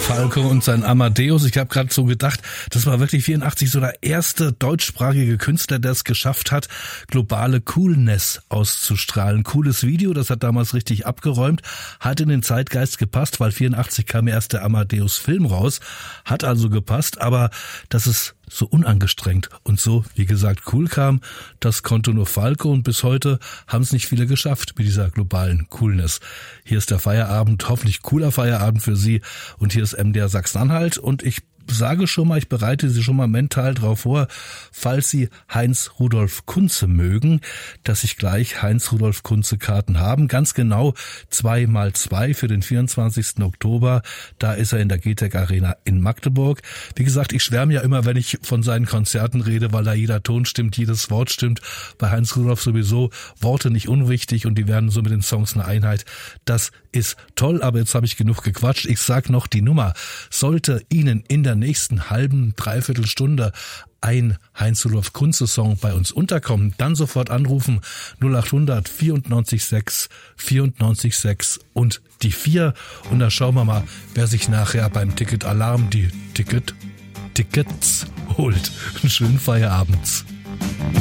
Falco und sein Amadeus. Ich habe gerade so gedacht, das war wirklich 84 so der erste deutschsprachige Künstler, der es geschafft hat, globale Coolness auszustrahlen. Cooles Video, das hat damals richtig abgeräumt, hat in den Zeitgeist gepasst, weil 84 kam erst der Amadeus-Film raus, hat also gepasst, aber dass es so unangestrengt und so, wie gesagt, cool kam, das konnte nur Falco und bis heute haben es nicht viele geschafft mit dieser globalen Coolness. Hier ist der Feierabend, hoffentlich cooler Feierabend für Sie und hier ist MDR Sachsen-Anhalt und ich sage schon mal, ich bereite Sie schon mal mental drauf vor, falls Sie Heinz-Rudolf Kunze mögen, dass ich gleich Heinz-Rudolf Kunze-Karten haben. Ganz genau 2x2 für den 24. Oktober. Da ist er in der GTEC Arena in Magdeburg. Wie gesagt, ich schwärme ja immer, wenn ich von seinen Konzerten rede, weil da jeder Ton stimmt, jedes Wort stimmt. Bei Heinz-Rudolf sowieso Worte nicht unwichtig und die werden so mit den Songs eine Einheit. Das ist toll, aber jetzt habe ich genug gequatscht. Ich sag noch die Nummer. Sollte Ihnen in der nächsten halben, dreiviertel Stunde ein Heinz-Rudolf Kunze-Song bei uns unterkommen, dann sofort anrufen 0800 94 6 94 6 und die 4 und dann schauen wir mal, wer sich nachher beim Ticket Alarm die Tickets holt. Einen schönen Feierabend.